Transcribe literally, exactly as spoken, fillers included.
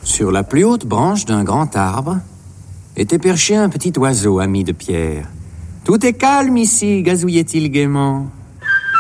Sur la plus haute branche d'un grand arbre était perché un petit oiseau ami de Pierre. « Tout est calme ici », gazouillait-il gaiement.